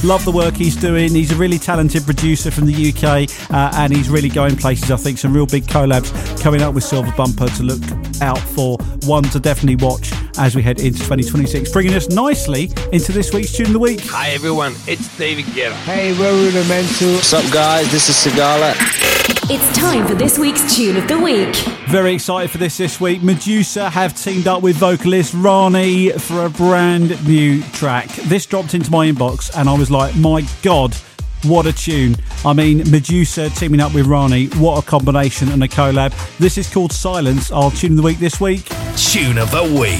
Love the work he's doing. He's a really talented producer from the UK, and he's really going places. I think some real big collabs coming up with Silver Bumper to look out for. One to definitely watch as we head into 2026, bringing us nicely into this week's Tune of the Week. Hi everyone, it's David Guetta. Hey, we're Rudimental. What's up guys, this is Sigala. It's time for this week's Tune of the Week. Very excited for this week. Medusa have teamed up with vocalist Rani for a brand new track. This dropped into my inbox and I was like, my God, what a tune. I mean, Medusa teaming up with Rani, what a combination and a collab. This is called Silence, our Tune of the Week this week. Tune of the Week.